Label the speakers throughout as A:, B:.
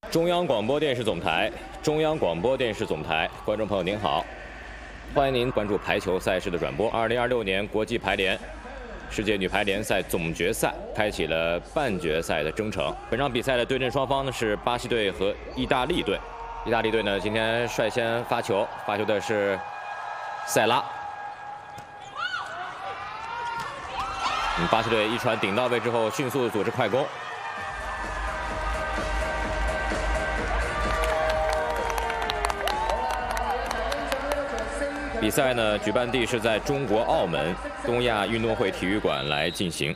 A: 中央广播电视总台，中央广播电视总台，观众朋友您好，欢迎您关注排球赛事的转播。2026年国际排联世界女排联赛总决赛开启了半决赛的征程。本场比赛的对阵双方呢是巴西队和意大利队。意大利队呢今天率先发球，发球的是塞拉。巴西队一传顶到位之后，迅速组织快攻。 比赛呢，举办地是在中国澳门东亚运动会体育馆来进行。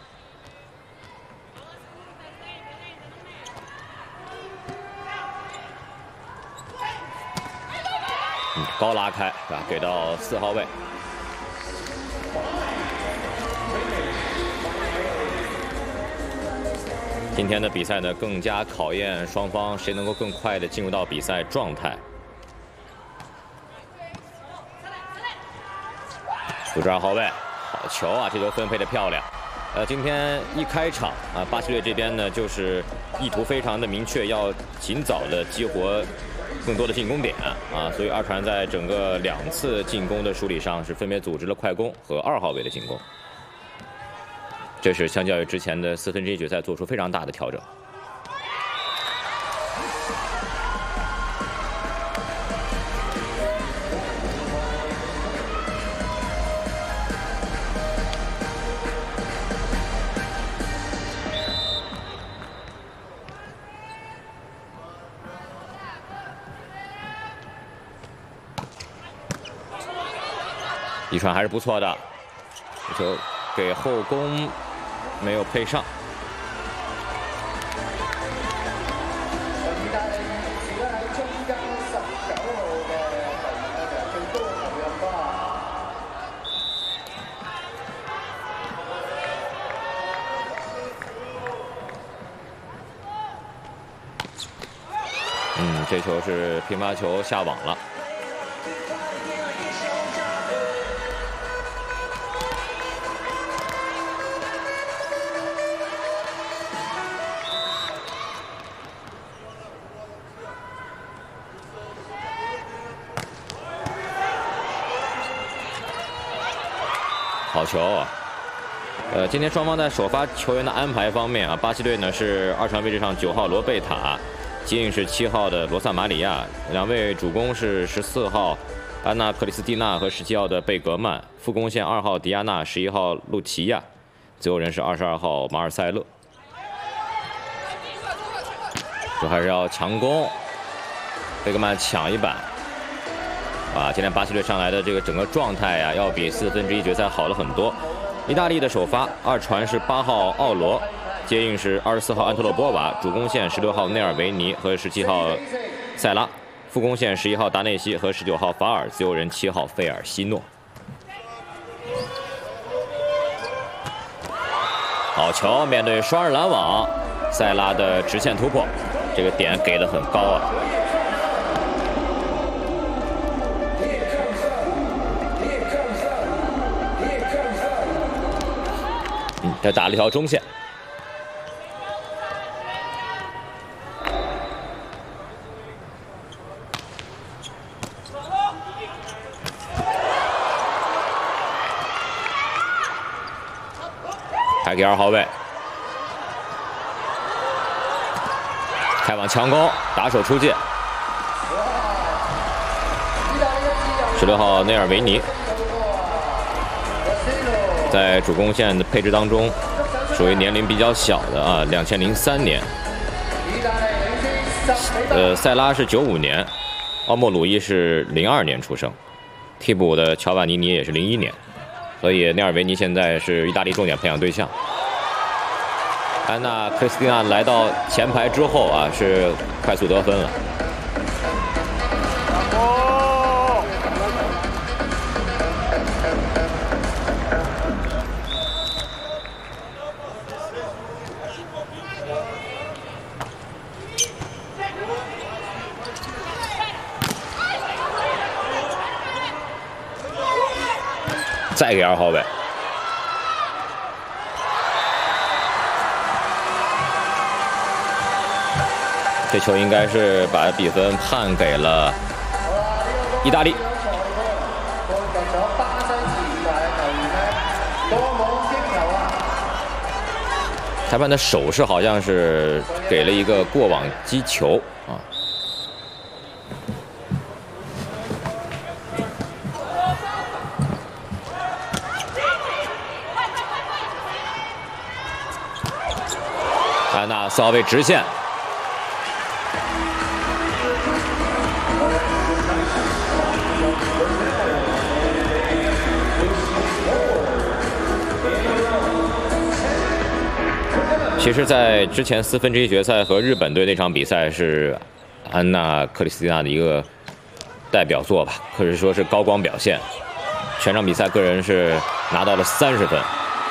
A: 高拉开啊，给到4号位。今天的比赛呢，更加考验双方谁能够更快的进入到比赛状态。 52号位，好球啊！这球分配的漂亮。今天一开场啊，巴西队这边呢就是意图非常的明确，要尽早的激活更多的进攻点啊，所以二传在整个2次进攻的梳理上是分别组织了快攻和2号位的进攻。这是相较于之前的1/4决赛做出非常大的调整。 一传还是不错的，这球给后攻没有配上。这球是平发球下网了。 好球啊！今天双方在首发球员的安排方面啊，巴西队呢是二传位置上9号罗贝塔，接应是7号的罗萨马里亚，两位主攻是14号安娜克里斯蒂娜和17号的贝格曼，副攻线2号迪亚娜、11号路奇亚，自由人是22号马尔塞勒。这还是要强攻，贝格曼抢一板。 啊，今天巴西队上来的这个整个状态呀，要比1/4决赛好了很多。意大利的首发二传是8号奥罗，接应是24号安特洛波瓦，主攻线16号内尔维尼和17号塞拉，副攻线11号达内西和19号法尔，自由人7号费尔西诺。好球，面对双人拦网，塞拉的直线突破，这个点给得很高啊。 这打了一条中线，还给2号位，开往强攻，打手出界，16号内尔维尼。 在主攻线的配置当中，属于年龄比较小的啊，2003年。塞拉是95年，奥莫鲁伊是02年出生，替补的乔瓦尼尼也是01年，所以内尔维尼现在是意大利重点培养对象。安娜克里斯蒂娜来到前排之后啊，是快速得分了。 再给2号位， 这球应该是把比分判给了意大利。裁判的手势好像是给了一个过网击球啊。安娜4号位直线。 其实，在之前4分之一决赛和日本队那场比赛是安娜·克里斯蒂娜的一个代表作吧，可以说是高光表现。全场比赛个人是拿到了30分。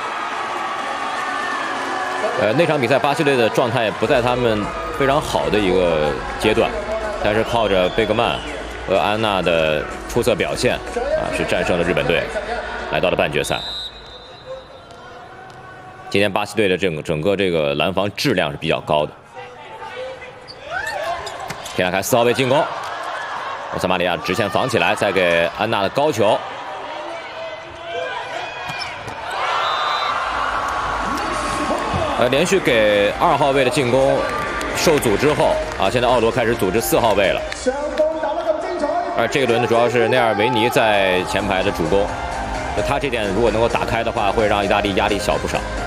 A: 那场比赛巴西队的状态不在他们非常好的一个阶段，但是靠着贝格曼和安娜的出色表现是战胜了日本队，来到了半决赛。 今天巴西队的整个这个拦防质量是比较高的。皮亚凯4号位进攻，萨马利亚直线防起来，再给安娜的高球。连续给2号位的进攻受阻之后现在奥罗开始组织4号位了。这一轮呢，主要是内尔维尼在前排的主攻，他这点如果能够打开的话，会让意大利压力小不少。